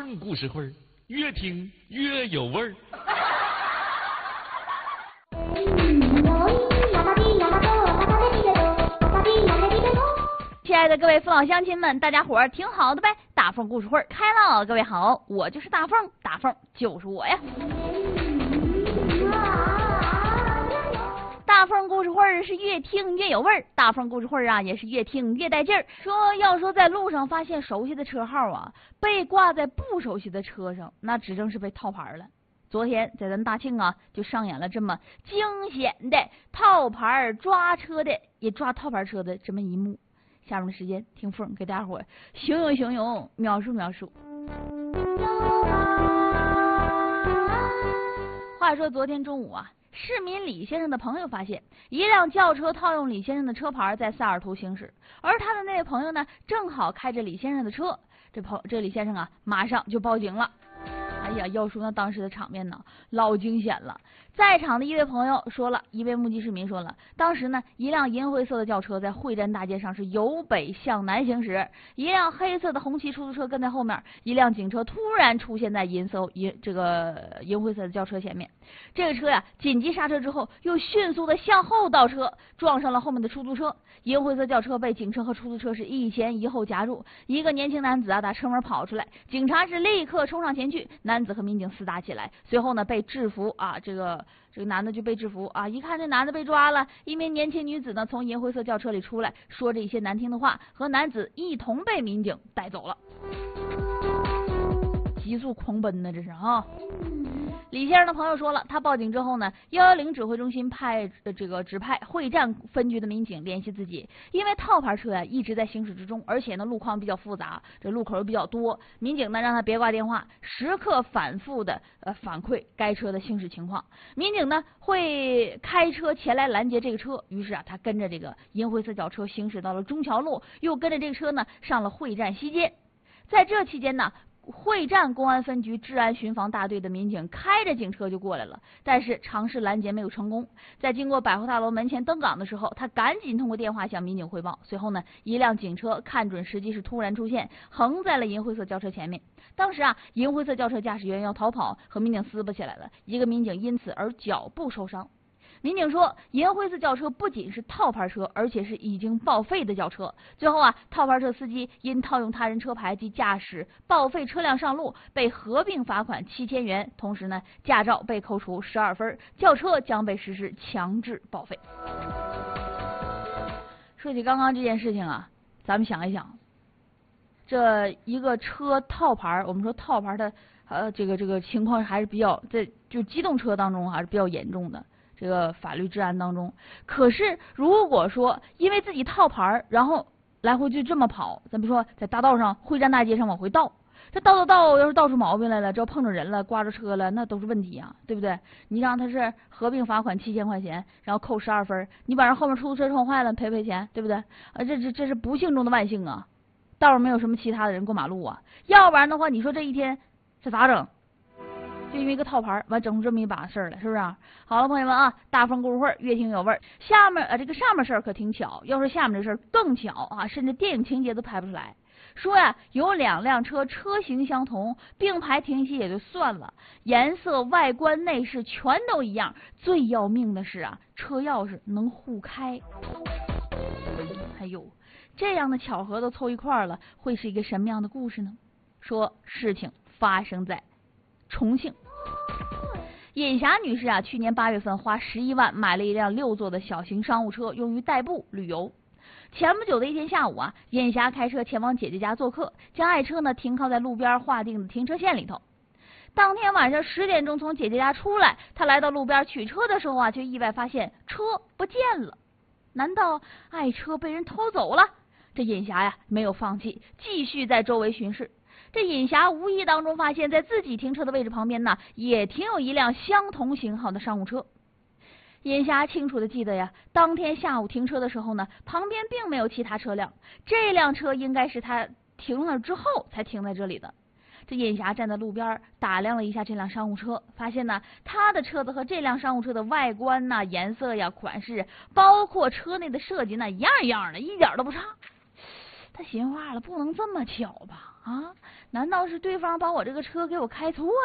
风故事会儿，越听越有味儿。 亲爱的各位父老乡亲们，大家伙儿挺好的呗！大凤故事会开了，各位好，我就是大凤，大凤就是我呀。大凤故事会是越听越有味儿，大凤故事会啊也是越听越带劲儿。要说在路上发现熟悉的车号啊，被挂在不熟悉的车上，那指定是被套牌了。昨天在咱大庆啊，就上演了这么惊险的套牌抓车的，也抓套牌车的这么一幕。下面的时间听凤给大伙形容描述。话说昨天中午啊，市民李先生的朋友发现一辆轿车套用李先生的车牌在萨尔图行驶，而他的那位朋友呢，正好开着李先生的车。这李先生啊，马上就报警了。哎呀，要说那当时的场面呢，老惊险了。在场的一位朋友说了，一位目击市民说了，当时呢，一辆银灰色的轿车在会战大街上是由北向南行驶，一辆黑色的红旗出租车跟在后面，一辆警车突然出现在银灰色的轿车前面。这个车呀，紧急刹车之后，又迅速的向后倒车，撞上了后面的出租车。银灰色轿车被警车和出租车是一前一后夹住，一个年轻男子啊打车门跑出来，警察是立刻冲上前去，男子和民警厮打起来，随后呢被制服啊，这个男的就被制服啊，一看这男的被抓了，一名年轻女子呢从银灰色轿车里出来，说着一些难听的话，和男子一同被民警带走了。急速狂奔呢，这是啊。李先生的朋友说了，他报警之后呢，110指挥中心指派会战分局的民警联系自己，因为套牌车呀一直在行驶之中，而且呢路况比较复杂，这路口又比较多，民警呢让他别挂电话，时刻反复的反馈该车的行驶情况。民警呢会开车前来拦截这个车，于是啊他跟着这个银灰色轿车行驶到了中桥路，又跟着这个车呢上了会战西街。在这期间呢，会战公安分局治安巡防大队的民警开着警车就过来了，但是尝试拦截没有成功。在经过百货大楼门前登岗的时候，他赶紧通过电话向民警汇报。随后呢，一辆警车看准时机是突然出现，横在了银灰色轿车前面。当时啊，银灰色轿车驾驶员要逃跑，和民警撕巴起来了，一个民警因此而脚部受伤。民警说，银灰色轿车不仅是套牌车，而且是已经报废的轿车。最后啊，套牌车司机因套用他人车牌及驾驶报废车辆上路，被合并罚款7000元，同时呢，驾照被扣除12分，轿车将被实施强制报废。说起刚刚这件事情啊，咱们想一想，这一个车套牌，我们说套牌的这个情况还是比较在就机动车当中还是比较严重的。这个法律治安当中，可是如果说因为自己套牌，然后来回就这么跑，咱比如说在大道上会战大街上往回倒，这倒要是倒出毛病来了，这要碰着人了，刮着车了，那都是问题啊，对不对？你让他是合并罚款7000块钱，然后扣12分，你把人后面出租车撞坏了赔钱，对不对？这是不幸中的万幸啊，道上没有什么其他的人过马路啊，要不然的话，你说这一天这咋整？就因为一个套牌完整出这么一把事儿来，是不是啊？好了，朋友们啊，大风故事会越听有味儿。下面这个上面事儿可挺巧，要是下面这事儿更巧啊，甚至电影情节都拍不出来。说呀，有2辆车车型相同，并排停息也就算了，颜色、外观、内饰全都一样。最要命的是啊，车钥匙能互开。哎呦，这样的巧合都凑一块儿了，会是一个什么样的故事呢？说事情发生在重庆，尹霞女士啊，去年8月份花11万买了一辆6座的小型商务车，用于代步旅游。前不久的一天下午啊，尹霞开车前往姐姐家做客，将爱车呢停靠在路边划定的停车线里头。当天晚上10点钟从姐姐家出来，她来到路边取车的时候啊，却意外发现车不见了。难道爱车被人偷走了？这尹霞呀没有放弃，继续在周围巡视。这尹霞无意当中发现，在自己停车的位置旁边呢，也停有一辆相同型号的商务车。尹霞清楚的记得呀，当天下午停车的时候呢，旁边并没有其他车辆，这辆车应该是他停了之后才停在这里的。这尹霞站在路边打量了一下这辆商务车，发现呢，他的车子和这辆商务车的外观呐、颜色呀、款式，包括车内的设计那一样一样的，一点都不差。他寻话了，不能这么巧吧？啊， 难道是对方把我这个车给我开错